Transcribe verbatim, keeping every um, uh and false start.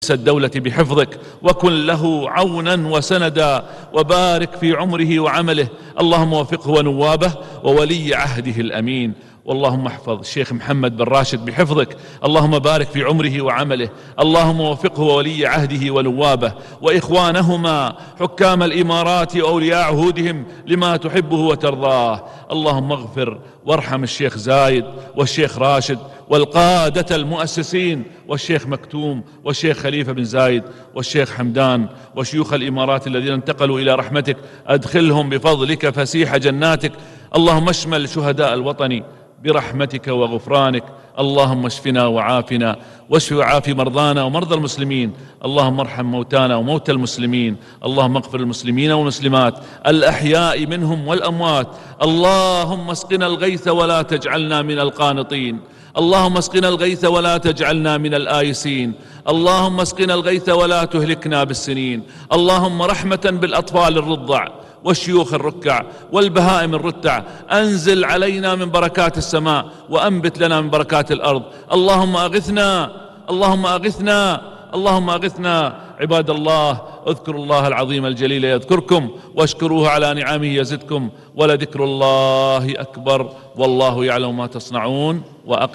الدولة بحفظك وكن له عونا وسندا وبارك في عمره وعمله. اللهم وفقه ونوابه وولي عهده الأمين. واللهم احفظ الشيخ محمد بن راشد بحفظك. اللهم بارك في عمره وعمله. اللهم وفقه وولي عهده ونوابه وإخوانهما حكام الإمارات وأولياء عهودهم لما تحبه وترضاه. اللهم اغفر وارحم الشيخ زايد والشيخ راشد والقادة المؤسسين والشيخ مكتوم والشيخ خليفة بن زايد والشيخ حمدان وشيوخ الإمارات الذين انتقلوا إلى رحمتك. أدخلهم بفضلك فسيح جناتك. اللهم اشمل شهداء الوطن برحمتك وغفرانك. اللهم اشفنا وعافنا واشف وعاف مرضانا ومرضى المسلمين. اللهم ارحم موتانا وموتى المسلمين. اللهم اغفر المسلمين والمسلمات الأحياء منهم والأموات. اللهم اسقنا الغيث ولا تجعلنا من القانطين. اللهم اسقنا الغيث ولا تجعلنا من الآيسين. اللهم اسقنا الغيث ولا تهلكنا بالسنين. اللهم رحمة بالأطفال الرضع والشيوخ الركع والبهائم الرتع أنزل علينا من بركات السماء وأنبت لنا من بركات الأرض. اللهم أغثنا اللهم أغثنا اللهم أغثنا. عباد الله، اذكروا الله العظيم الجليل يذكركم واشكروه على نعمه يزدكم ولذكر الله أكبر والله يعلم ما تصنعون. وأقم